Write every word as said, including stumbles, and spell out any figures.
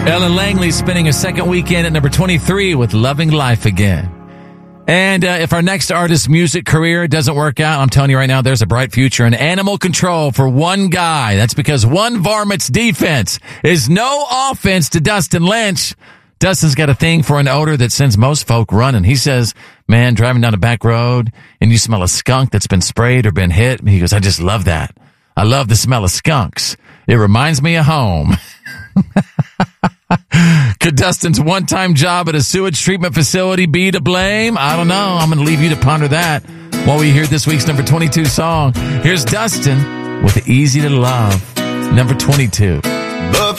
Ellen Langley spending a second weekend at number twenty-three with Loving Life Again. And uh, if our next artist's music career doesn't work out, I'm telling you right now, there's a bright future in Animal Control for one guy. That's because one varmint's defense is no offense to Dustin Lynch. Dustin's got a thing for an odor that sends most folk running. He says, man, driving down a back road and you smell a skunk that's been sprayed or been hit. He goes, I just love that. I love the smell of skunks. It reminds me of home. Could Dustin's one-time job at a sewage treatment facility be to blame? I don't know. I'm going to leave you to ponder that while we hear this week's number twenty-two song. Here's Dustin with Easy to Love, number twenty-two.